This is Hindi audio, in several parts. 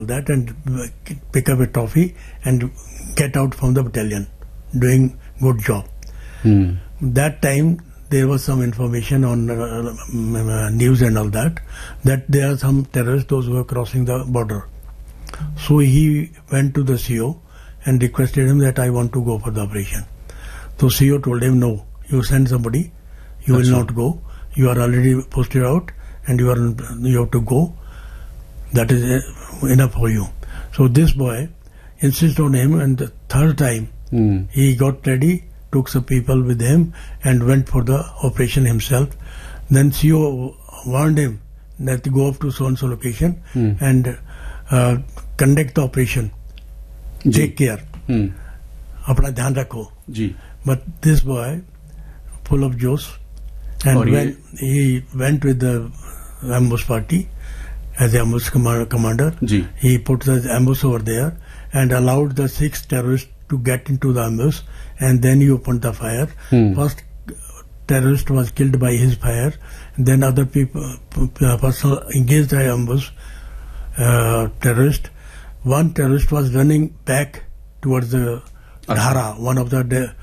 that and pick up a trophy and get out from the battalion, doing good job. That time there was some information on news and all that there are some terrorists, those who were crossing the border. So he went to the CO and requested him that I want to go for the operation. So CO told him, no, you send somebody, you will not go. You are already posted out and you have to go. That is enough for you. So this boy insisted on him, and the third time he got ready, took some people with him and went for the operation himself. Then CO warned him that to go up to so-and-so location and conduct the operation. Take care. Apna dhyan rakho. But this boy, full of josh, and when he went with the ambush party as the ambush commander, he put the ambush over there and allowed the 6 terrorists to get into the ambush, and then he opened the fire. First terrorist was killed by his fire, then other people engaged the ambush terrorist. One terrorist was running back towards the Dhara, one of the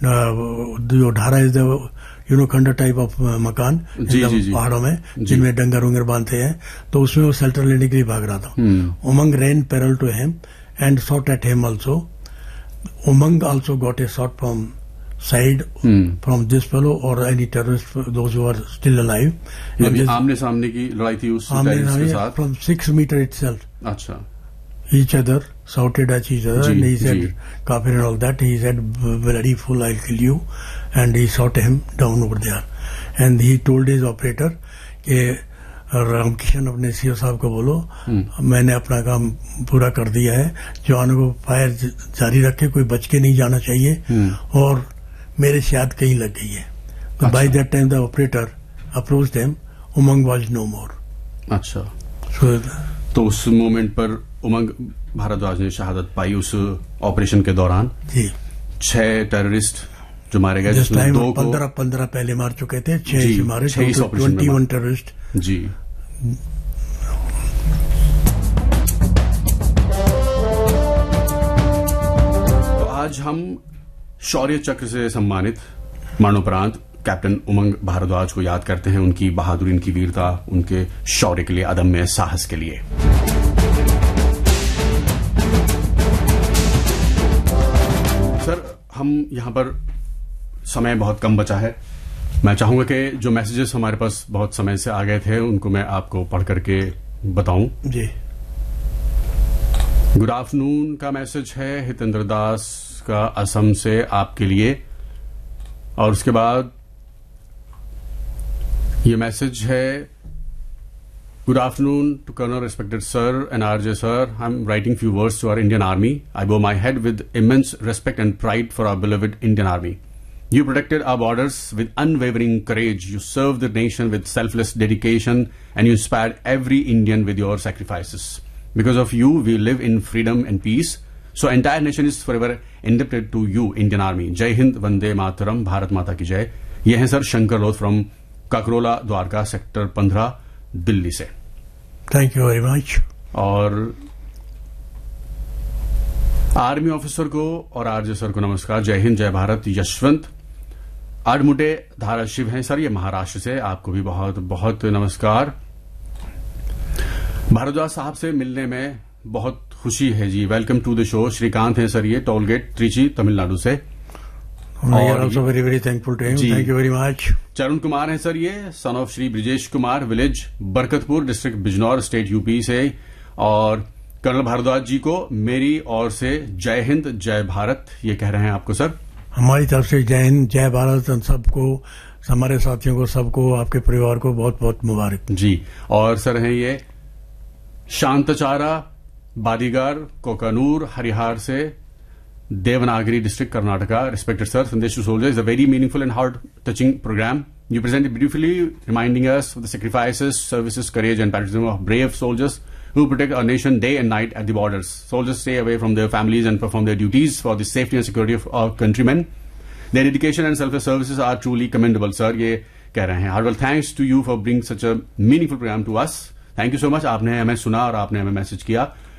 Dhara is the खंडर टाइप ऑफ मकान पहाड़ों में जिनमें डंगर उंगर बांधते हैं, तो उसमें वो शेल्टर लेने के लिए भाग रहा था. उमंग ran parallel to him and shot at him also. Umang also got a shot from side from this fellow or any terrorist, those who are still alive. आमने सामने की लड़ाई थी उस terrorist के साथ. From 6 meters itself. अच्छा. Each other shouted at each other, and he said, Kafir and all that. He said, bloody fool, I'll kill you. And he shot him down over there. And he told his operator, कि रामकिशन अपने सीओ साहब को बोलो, मैंने अपना काम पूरा कर दिया है, जवानों को फायर जारी रखे, कोई बच के नहीं जाना चाहिए, और मेरे शायद कहीं लग गई है. तो by that time the operator approached him, Umang was no more. अच्छा. तो उस मोमेंट पर उमंग भारद्वाज ने शहादत पाई उस ऑपरेशन के दौरान. 6 टेररिस्ट जो मारे गए, जिसमें 15 पहले मार चुके थे, 6 मारे, 21 टेररिस्ट. जी. तो आज हम शौर्य चक्र से सम्मानित मरणोपरांत कैप्टन उमंग भारद्वाज को याद करते हैं, उनकी बहादुरी, उनकी वीरता, उनके शौर्य के लिए, अदम्य साहस के लिए. सर, हम यहां पर समय बहुत कम बचा है. मैं चाहूंगा कि जो मैसेजेस हमारे पास बहुत समय से आ गए थे उनको मैं आपको पढ़ करके बताऊं. जी. गुड आफ्टरनून का मैसेज है हितेंद्र दास का असम से आपके लिए, और उसके बाद ये मैसेज है, Good afternoon to Colonel, respected sir and RJ sir. I'm writing few words to our Indian Army. I bow my head with immense respect and pride for our beloved Indian Army. You protected our borders with unwavering courage. You served the nation with selfless dedication, and you inspired every Indian with your sacrifices. Because of you, we live in freedom and peace. So entire nation is forever indebted to you, Indian Army. Jai Hind, Vande Mataram, Bharat Mata ki Jai. ये हैं सर शंकर लोथ फ्रॉम काकरोला द्वारका सेक्टर 15 दिल्ली से. Thank you very much. और आर्मी ऑफिसर को और आरजे सर को नमस्कार. जय हिंद, जय भारत. यशवंत आडमुटे धाराशिव हैं सर, ये महाराष्ट्र से. आपको भी बहुत बहुत नमस्कार. भारद्वाज साहब से मिलने में बहुत खुशी है जी. Welcome to the show. Shrikant हैं सर, ये टोलगेट त्रिची तमिलनाडु से. Also very very thankful to him. Thank you very much. चरण कुमार हैं सर, ये son of Shri Brijesh Kumar, village Barkatpur, district Bijnor, state UP से. और कर्नल भारद्वाज जी को मेरी ओर से जय हिंद, जय भारत ये कह रहे हैं आपको सर. हमारी तरफ से जय हिंद, जय भारत. सबको, हमारे साथियों को, सबको, आपके परिवार को बहुत बहुत मुबारक जी. और सर हैं ये शांतचारा बादीगार, कोकानूर, हरिहार से, Devanagari district, Karnataka. Respected sir, Sandesh to Soldiers is a very meaningful and heart-touching program. You presented beautifully, reminding us of the sacrifices, services, courage and patriotism of brave soldiers who protect our nation day and night at the borders. Soldiers stay away from their families and perform their duties for the safety and security of our countrymen. Their dedication and selfless services are truly commendable, sir. ये कह रहे हैं. Heartfelt thanks to you for bringing such a meaningful program to us. Thank you so much. आपने हमें सुना और आपने हमें मैसेज किया.